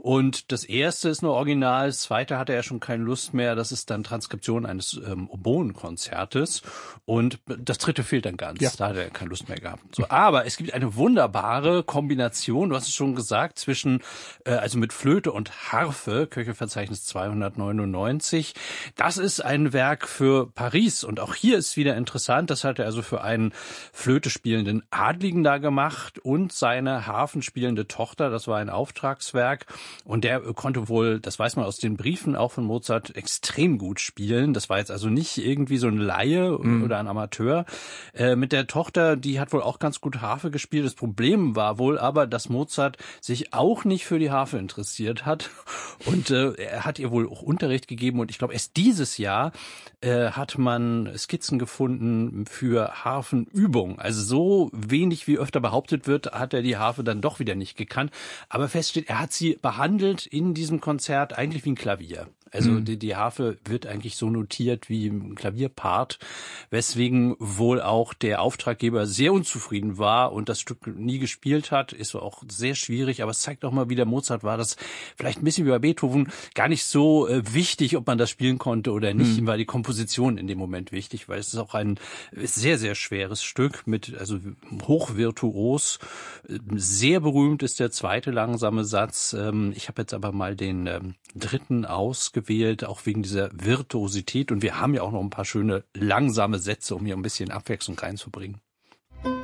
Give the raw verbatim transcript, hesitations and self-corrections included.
Und das erste ist nur original, das zweite hatte er schon keine Lust mehr. Das ist dann Transkription eines ähm, Oboenkonzertes. Und das dritte fehlt dann ganz. Ja. Da hat er keine Lust mehr gehabt. So, aber es gibt eine wunderbare Kombination, du hast es schon gesagt, zwischen, äh, also mit Flöte und Harfe, Köchelverzeichnis zweihundertneunundneunzig. Das ist ein Werk für Paris. Und auch hier ist wieder interessant, das hat er also für einen Flöte spielenden Adligen da gemacht und seine harfenspielende Tochter. Das war ein Auftragswerk. Und der konnte wohl, das weiß man aus den Briefen auch von Mozart, extrem gut spielen. Das war jetzt also nicht irgendwie so ein Laie mhm. oder ein Amateur. Äh, mit der Tochter, die hat wohl auch ganz gut Harfe gespielt. Das Problem war wohl aber, dass Mozart sich auch nicht für die Harfe interessiert hat. Und äh, er hat ihr wohl auch Unterricht gegeben. Und ich glaube, erst dieses Jahr äh, hat man Skizzen gefunden für Harfenübung. Also so wenig, wie öfter behauptet wird, hat er die Harfe dann doch wieder nicht gekannt. Aber fest steht, er hat sie behandelt in diesem Konzert eigentlich wie ein Klavier. Also mhm. die, die Harfe wird eigentlich so notiert wie ein Klavierpart, weswegen wohl auch der Auftraggeber sehr unzufrieden war und das Stück nie gespielt hat. Ist auch sehr schwierig, aber es zeigt auch mal wieder, Mozart war das vielleicht ein bisschen wie bei Beethoven gar nicht so äh, wichtig, ob man das spielen konnte oder nicht. Mhm. Ihm war die Komposition in dem Moment wichtig, weil es ist auch ein sehr, sehr schweres Stück mit, also hochvirtuos. Sehr berühmt ist der zweite langsame Satz. Ich habe jetzt aber mal den dritten ausgewählt, auch wegen dieser Virtuosität. Und wir haben ja auch noch ein paar schöne langsame Sätze, um hier ein bisschen Abwechslung reinzubringen.